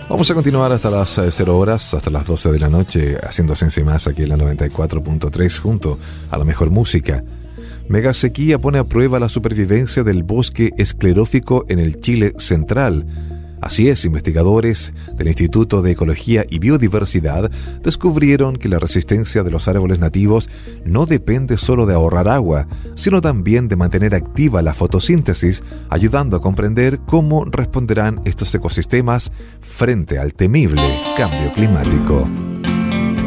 Vamos a continuar hasta las 0 horas, hasta las 12 de la noche, haciendo Sense Más aquí en la 94.3 junto a la mejor música. Mega sequía pone a prueba la supervivencia del bosque esclerófico en el Chile central. Así es, investigadores del Instituto de Ecología y Biodiversidad descubrieron que la resistencia de los árboles nativos no depende solo de ahorrar agua, sino también de mantener activa la fotosíntesis, ayudando a comprender cómo responderán estos ecosistemas frente al temible cambio climático.